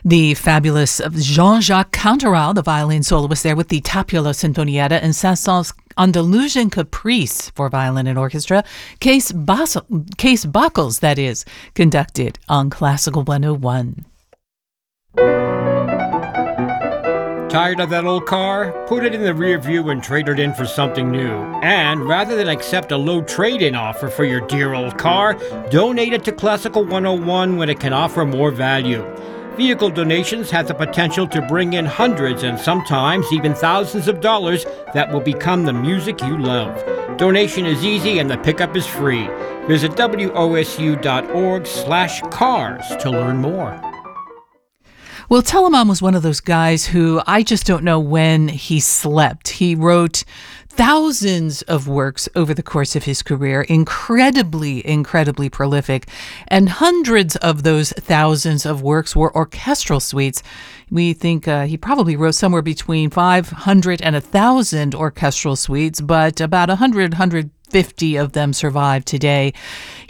The fabulous Jean-Jacques Cantoral, the violin soloist there with the Tapiola Sinfonietta, and Saint-Saëns' Andalusian Caprice for violin and orchestra. Case Buckles, that is, conducted on Classical 101. Tired of that old car? Put it in the rear view and trade it in for something new. And rather than accept a low trade-in offer for your dear old car, donate it to Classical 101 when it can offer more value. Vehicle donations have the potential to bring in hundreds and sometimes even thousands of dollars that will become the music you love. Donation is easy and the pickup is free. Visit wosu.org/cars to learn more. Well, Telemann was one of those guys who I just don't know when he slept. He wrote thousands of works over the course of his career, incredibly prolific, and hundreds of those thousands of works were orchestral suites. We think he probably wrote somewhere between 500 and 1,000 orchestral suites, but about 150 of them survive today.